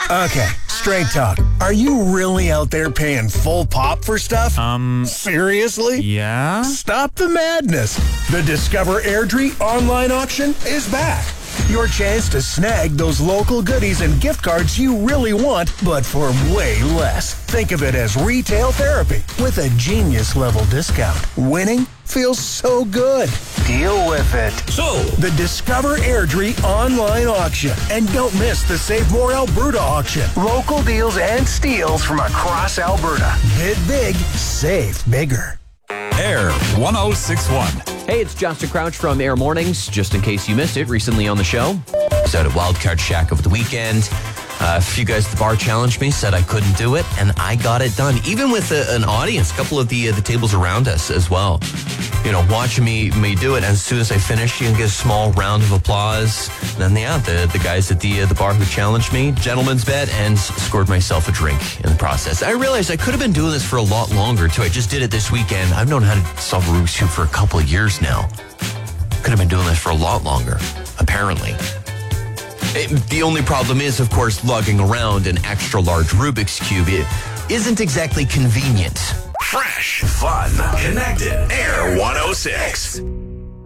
Okay, straight talk. Are you really out there paying full pop for stuff? Seriously? Yeah? Stop the madness. The Discover Airdrie online auction is back. Your chance to snag those local goodies and gift cards you really want, but for way less. Think of it as retail therapy with a genius-level discount. Winning feels so good. Deal with it. So, The Discover Airdrie online auction. And don't miss the Save More Alberta auction. Local deals and steals from across Alberta. Bid big, save bigger. Air 1061. Hey, it's Justin Crouch from Air Mornings. Just in case you missed it recently on the show, I was out at Wildcard Shack over the weekend. A few guys at the bar challenged me, said I couldn't do it, and I got it done. Even with an audience, a couple of the tables around us as well. You know, watching me do it. And as soon as I finish, you can get a small round of applause. And then, the guys at the bar who challenged me, gentleman's bet, and scored myself a drink in the process. I realized I could have been doing this for a lot longer, too. I just did it this weekend. I've known how to solve a Rubik's Cube for a couple of years now. Could have been doing this for a lot longer, apparently. The only problem is, of course, lugging around an extra large Rubik's Cube. It isn't exactly convenient. Fresh, fun, connected. Air 106.